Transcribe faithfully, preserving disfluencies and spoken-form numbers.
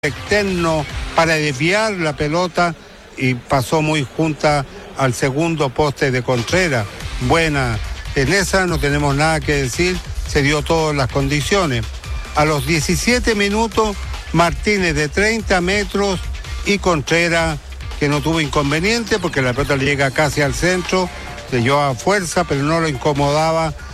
externo para desviar la pelota y pasó muy junta al segundo poste de Contreras. Buena, en esa no tenemos nada que decir, se dio todas las condiciones. A los diecisiete minutos, Martínez de treinta metros y Contreras, que no tuvo inconveniente porque la pelota le llega casi al centro, le llevaba fuerza, pero no lo incomodaba